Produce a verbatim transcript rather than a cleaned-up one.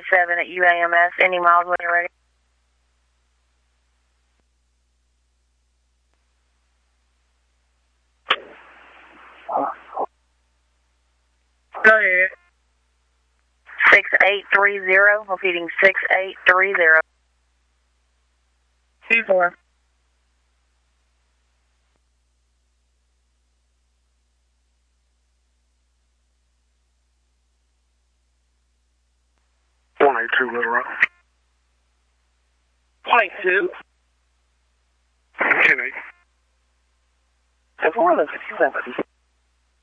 seven at U A M S. Any miles when you're ready? Go ahead. six eight three zero. Repeating six eight three zero. T four. one eight two Little Rock. one eight two. ten eight. seven one seven.